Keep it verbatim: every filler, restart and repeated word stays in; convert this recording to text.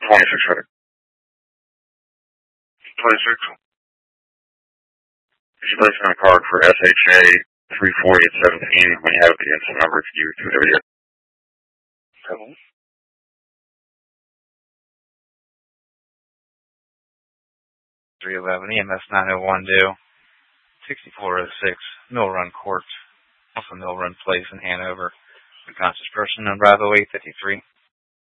twenty-six hundred. twenty-six. Could you place on a card for S H A three forty at seventeen when you have the instant number to you to the Seven. three eleven E M S nine oh one due. sixty-four oh six Mill Run Court. Also Mill Run Place in Hanover. Unconscious person on Bravo eight fifty-three.